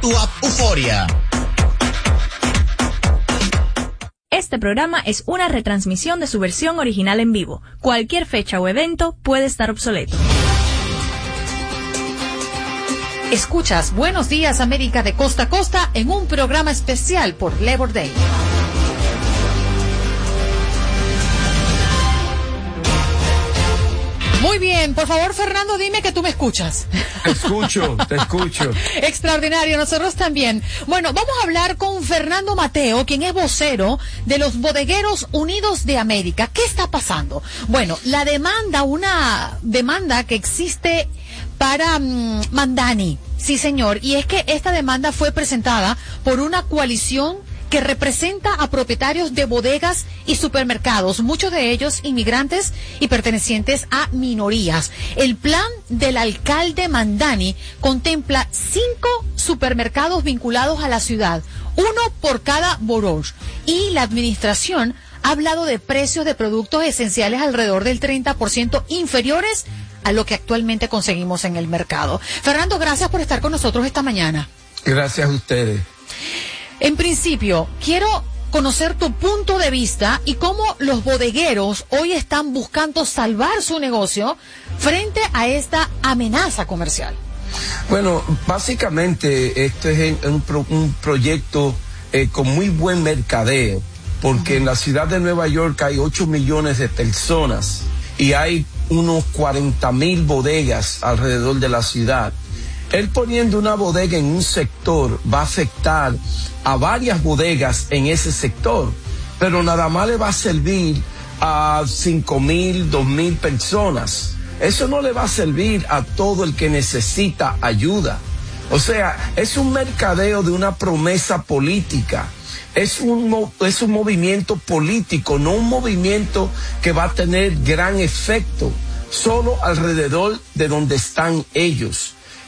tu app Euforia. Este programa es una retransmisión de su versión original en vivo. Cualquier fecha o evento puede estar obsoleto. Escuchas Buenos Días América de costa a costa en un programa especial por Labor Day. Muy bien, por favor, Fernando, dime que tú me escuchas. Te escucho. Extraordinario, nosotros también. Bueno, vamos a hablar con Fernando Mateo, quien es vocero de los Bodegueros Unidos de América. ¿Qué está pasando? Bueno, una demanda que existe para Mandani. Sí, señor. Y es que esta demanda fue presentada por una coalición que representa a propietarios de bodegas y supermercados, muchos de ellos inmigrantes y pertenecientes a minorías. El plan del alcalde Mandani contempla 5 supermercados vinculados a la ciudad, uno por cada borough, y la administración ha hablado de precios de productos esenciales alrededor del 30% inferiores a lo que actualmente conseguimos en el mercado. Fernando, gracias por estar con nosotros esta mañana. Gracias a ustedes. En principio, quiero conocer tu punto de vista y cómo los bodegueros hoy están buscando salvar su negocio frente a esta amenaza comercial. Bueno, básicamente esto es un proyecto con muy buen mercadeo, porque en la ciudad de Nueva York hay 8 millones de personas y hay unos 40,000 bodegas alrededor de la ciudad. Él poniendo una bodega en un sector va a afectar a varias bodegas en ese sector, pero nada más le va a servir a 5,000, 2,000 personas. Eso no le va a servir a todo el que necesita ayuda. O sea, es un mercadeo de una promesa política. Es un movimiento político, no un movimiento que va a tener gran efecto solo alrededor de donde están ellos.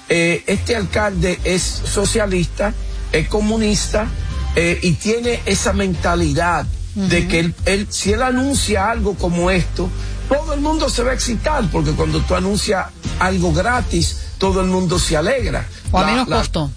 Este alcalde es socialista, es comunista y tiene esa mentalidad de que si él anuncia algo como esto, todo el mundo se va a excitar, porque cuando tú anuncias algo gratis, todo el mundo se alegra. O a menos costo.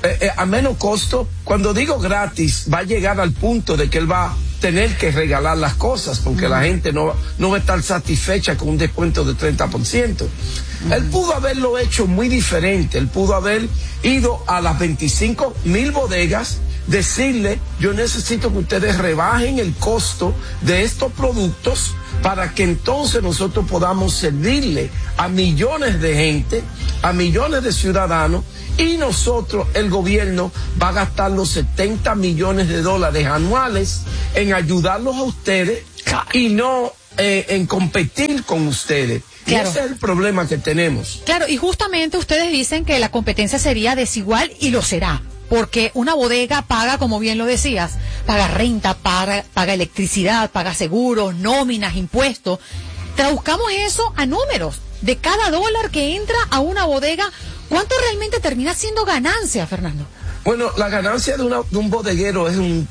A menos costo. Cuando digo gratis, va a llegar al punto de que él va a tener que regalar las cosas, porque la gente no va a estar satisfecha con un descuento de 30%. Él pudo haberlo hecho muy diferente. Él pudo haber ido a las 25,000 bodegas, decirle: yo necesito que ustedes rebajen el costo de estos productos para que entonces nosotros podamos servirle a millones de gente, a millones de ciudadanos, y nosotros, el gobierno, va a gastar los $70 millones anuales en ayudarlos a ustedes y no en competir con ustedes. Claro. Y ese es el problema que tenemos. Claro, y justamente ustedes dicen que la competencia sería desigual, y lo será, porque una bodega paga, como bien lo decías, paga renta, paga electricidad, paga seguros, nóminas, impuestos. Traduzcamos eso a números. De cada dólar que entra a una bodega, ¿cuánto realmente termina siendo ganancia, Fernando? Bueno, la ganancia de un bodeguero es un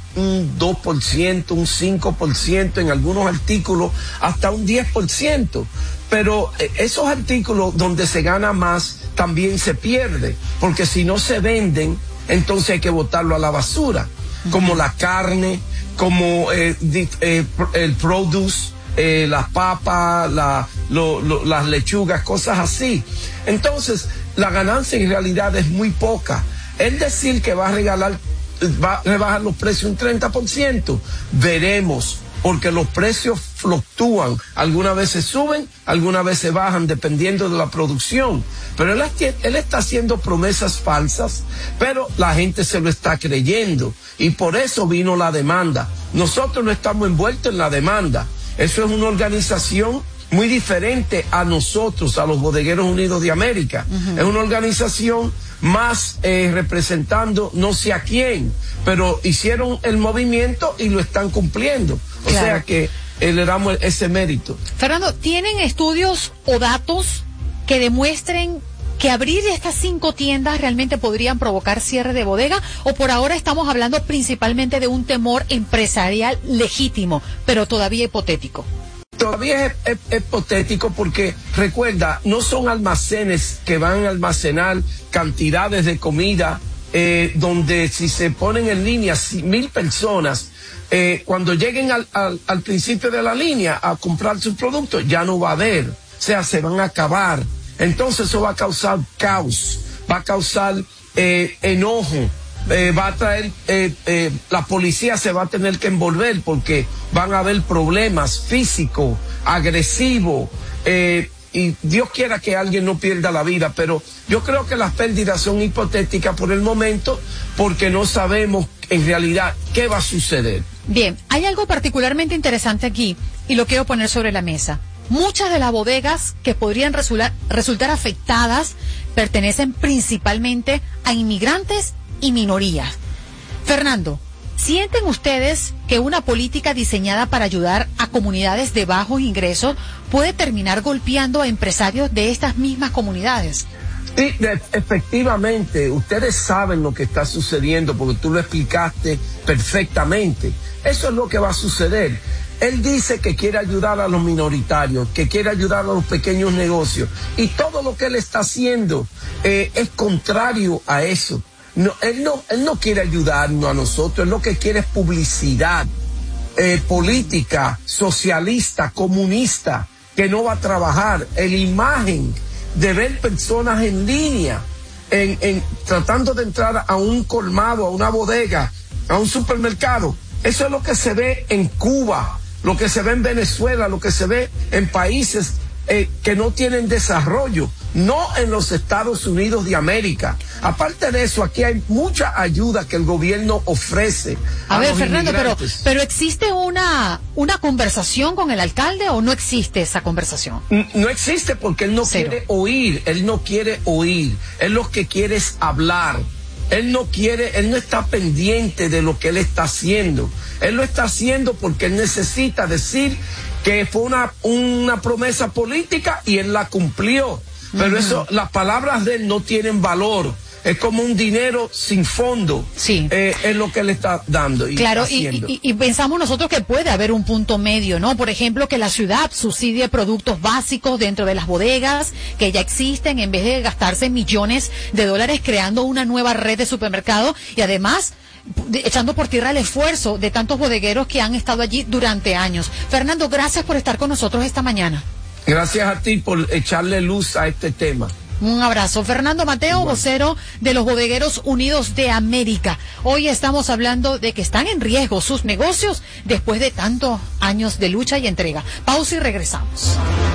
2%, un 5%, en algunos artículos hasta un 10%. Pero esos artículos donde se gana más también se pierde, porque si no se venden, entonces hay que botarlo a la basura, como la carne, como el produce, las papas, las lechugas, cosas así. Entonces, la ganancia en realidad es muy poca. Él decir que va a rebajar los precios un 30%, veremos, porque los precios fluctúan, algunas veces suben, algunas veces bajan, dependiendo de la producción. Pero él está haciendo promesas falsas, pero la gente se lo está creyendo, y por eso vino la demanda. Nosotros no estamos envueltos en la demanda. Eso es una organización muy diferente a nosotros, a los Bodegueros Unidos de América. Es una organización más representando no sé a quién, pero hicieron el movimiento y lo están cumpliendo. O sea que le damos ese mérito. Fernando, ¿tienen estudios o datos que demuestren que abrir estas 5 tiendas realmente podrían provocar cierre de bodega, o por ahora estamos hablando principalmente de un temor empresarial legítimo, pero todavía hipotético? Todavía es hipotético, porque recuerda, no son almacenes que van a almacenar cantidades de comida donde si se ponen en línea 1,000 personas, cuando lleguen al principio de la línea a comprar sus productos, ya no va a haber, o sea, se van a acabar. Entonces eso va a causar caos, va a causar enojo, va a traer, la policía se va a tener que envolver porque van a haber problemas físicos, agresivos, y Dios quiera que alguien no pierda la vida, pero yo creo que las pérdidas son hipotéticas por el momento porque no sabemos en realidad qué va a suceder. Bien, hay algo particularmente interesante aquí y lo quiero poner sobre la mesa. Muchas de las bodegas que podrían resultar afectadas pertenecen principalmente a inmigrantes y minorías. Fernando, ¿sienten ustedes que una política diseñada para ayudar a comunidades de bajos ingresos puede terminar golpeando a empresarios de estas mismas comunidades? Sí, efectivamente, ustedes saben lo que está sucediendo porque tú lo explicaste perfectamente. Eso es lo que va a suceder. Él dice que quiere ayudar a los minoritarios, que quiere ayudar a los pequeños negocios, y todo lo que él está haciendo es contrario a eso. No, él no quiere ayudarnos a nosotros, él lo que quiere es publicidad política, socialista, comunista, que no va a trabajar, la imagen de ver personas en línea, tratando de entrar a un colmado, a una bodega, a un supermercado. Eso es lo que se ve en Cuba, lo que se ve en Venezuela, lo que se ve en países que no tienen desarrollo, no en los Estados Unidos de América. Aparte de eso, aquí hay mucha ayuda que el gobierno ofrece. A ver, Fernando, pero ¿existe una conversación con el alcalde o no existe esa conversación? No existe porque él no quiere oír, él lo que quiere es hablar. Él no está pendiente de lo que él está haciendo. Él lo está haciendo porque él necesita decir que fue una promesa política y él la cumplió. Pero las palabras de él no tienen valor. Es como un dinero sin fondo. Sí. Es lo que él está dando. Claro, y pensamos nosotros que puede haber un punto medio, ¿no? Por ejemplo, que la ciudad subsidie productos básicos dentro de las bodegas que ya existen en vez de gastarse millones de dólares creando una nueva red de supermercados y además echando por tierra el esfuerzo de tantos bodegueros que han estado allí durante años. Fernando, gracias por estar con nosotros esta mañana. Gracias a ti por echarle luz a este tema. Un abrazo. Fernando Mateo, vocero de los Bodegueros Unidos de América. Hoy estamos hablando de que están en riesgo sus negocios después de tantos años de lucha y entrega. Pausa y regresamos.